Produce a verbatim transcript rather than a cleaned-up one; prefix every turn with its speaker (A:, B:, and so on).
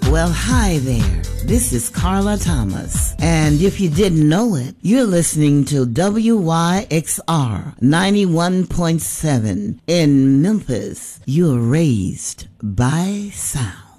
A: Well, hi there. This is Carla Thomas. And if you didn't know it, you're listening to W Y X R ninety-one point seven in Memphis. You're raised by sound.